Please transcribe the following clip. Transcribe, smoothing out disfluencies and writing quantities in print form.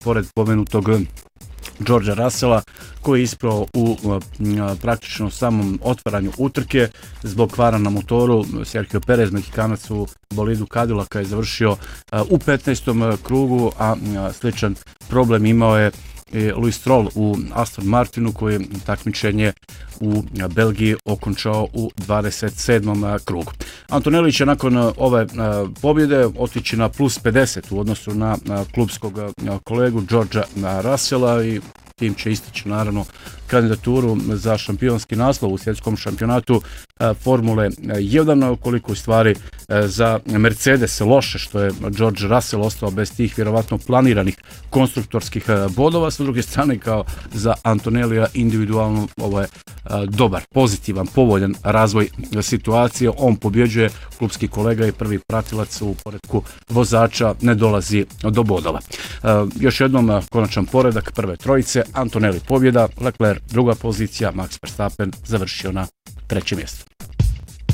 pored pomenutog Georgea Russella, koji je isprao u praktično samom otvaranju utrke zbog kvara na motoru. Sergio Perez, Meksikanac u bolidu Cadillaca, je završio u 15. krugu, a sličan problem imao je Lewis Stroll u Aston Martinu, koji je takmičenje u Belgiji okončao u 27. krugu. Antonelli će nakon ove pobjede otići na plus 50 u odnosu na klubskog kolegu Georgea Russella i tim će istići naravno kandidaturu za šampionski naslov u svjetskom šampionatu Formule 1, koliko u stvari za Mercedes loše što je George Russell ostao bez tih vjerovatno planiranih konstruktorskih bodova. Sa druge strane, kao za Antonellija individualno, ovo je dobar, pozitivan, povoljan razvoj situacije. On pobjeđuje, klubski kolega i prvi pratilac u poretku vozača ne dolazi do bodova. Još jednom konačan poredak prve trojice: Antonelli pobjeda, Leclerc druga pozicija, Max Verstappen završio na trećem mjestu.